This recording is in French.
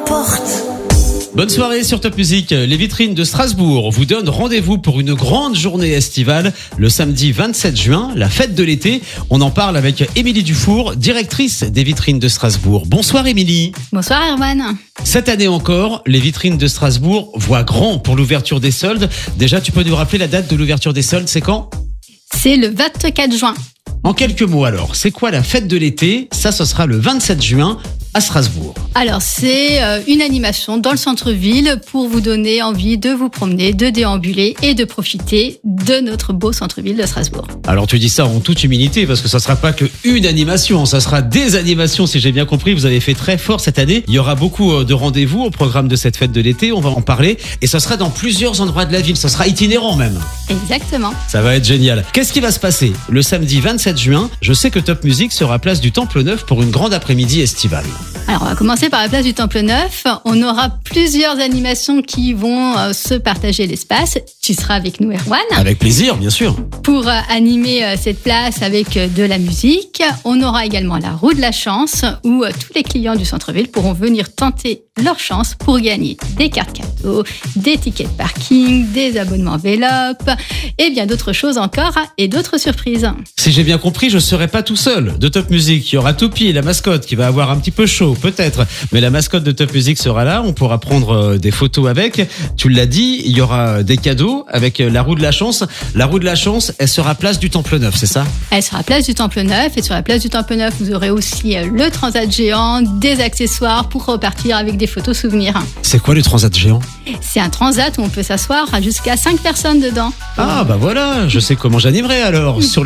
porte. Bonne soirée sur Top Music. Les vitrines de Strasbourg vous donnent rendez-vous pour une grande journée estivale le samedi 27 juin, la fête de l'été. On en parle avec Émilie Dufour, directrice des vitrines de Strasbourg. Bonsoir Émilie. Bonsoir Erwan. Cette année encore, les vitrines de Strasbourg voient grand pour l'ouverture des soldes. Déjà, tu peux nous rappeler la date de l'ouverture des soldes, c'est quand ? C'est le 24 juin. En quelques mots alors, c'est quoi la fête de l'été ? Ça, ce sera le 27 juin à Strasbourg. Alors, c'est une animation dans le centre-ville pour vous donner envie de vous promener, de déambuler et de profiter de notre beau centre-ville de Strasbourg. Alors tu dis ça en toute humilité parce que ça sera pas que une animation, ça sera des animations si j'ai bien compris. Vous avez fait très fort cette année. Il y aura beaucoup de rendez-vous au programme de cette fête de l'été. On va en parler et ça sera dans plusieurs endroits de la ville. Ça sera itinérant même. Exactement. Ça va être génial. Qu'est-ce qui va se passer le samedi 27 juin ? Je sais que Top Music sera place du Temple Neuf pour une grande après-midi estivale. Alors, on va commencer par la place du Temple Neuf. On aura plusieurs animations qui vont se partager l'espace. Tu seras avec nous, Erwan. Avec plaisir, bien sûr. Pour animer cette place avec de la musique. On aura également la roue de la chance où tous les clients du centre-ville pourront venir tenter leur chance pour gagner des cartes cadeaux, des tickets de parking, des abonnements Vélop et bien d'autres choses encore et d'autres surprises. Si j'ai bien compris, je ne serai pas tout seul de Top Music. Il y aura Topi, la mascotte, qui va avoir un petit peu chaud, peut-être. Mais la mascotte de Top Music sera là. On pourra prendre des photos avec. Tu l'as dit, il y aura des cadeaux avec la roue de la chance. La roue de la chance, elle sera place du Temple Neuf, c'est ça ? Elle sera place du Temple Neuf. Et sur la place du Temple Neuf, vous aurez aussi le transat géant, des accessoires pour repartir avec des photos souvenirs. C'est quoi le transat géant ? C'est un transat où on peut s'asseoir jusqu'à 5 personnes dedans. Ah bah voilà, je sais comment j'animerai alors. Sur